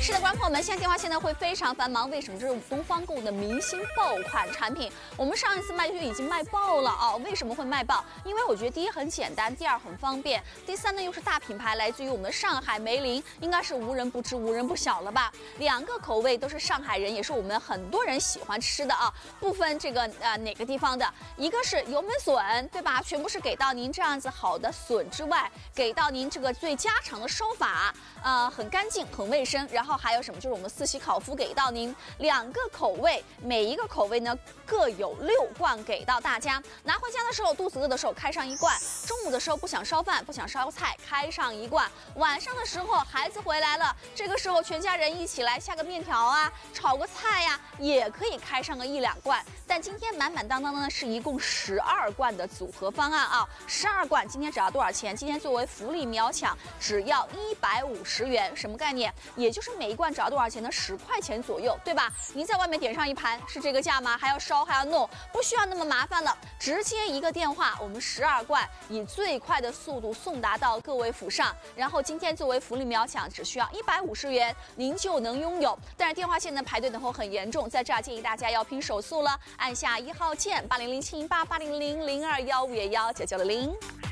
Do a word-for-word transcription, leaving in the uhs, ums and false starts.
是的，观众朋友们，现在电话线呢会非常繁忙，为什么？这是东方购物的明星爆款产品，我们上一次卖就已经卖爆了啊！为什么会卖爆？因为我觉得第一很简单，第二很方便，第三呢又是大品牌，来自于我们的上海梅林，应该是无人不知、无人不晓了吧？两个口味都是上海人，也是我们很多人喜欢吃的啊，不分这个呃哪个地方的，一个是油焖笋，对吧？全部是给到您这样子好的笋之外，给到您这个最家常的收法，呃，很干净、很卫生，然后还有什么？就是我们四喜烤麸给到您两个口味，每一个口味呢各有六罐给到大家。拿回家的时候，肚子饿的时候开上一罐；中午的时候不想烧饭、不想烧菜，开上一罐；晚上的时候孩子回来了，这个时候全家人一起来下个面条啊，炒个菜呀、啊，也可以开上个一两罐。但今天满满当当的呢是一共十二罐的组合方案啊，十二罐今天只要多少钱？今天作为福利秒抢，只要一百五十元，什么概念？也就是每一罐只要多少钱呢？十块钱左右，对吧？您在外面点上一盘是这个价吗？还要烧还要弄，不需要那么麻烦了，直接一个电话，我们十二罐以最快的速度送达到各位府上。然后今天作为福利秒抢，只需要一百五十元，您就能拥有。但是电话线的排队等候很严重，在这儿建议大家要拼手速了，按下一号键八零零七零八八零零零二幺五幺九九零零。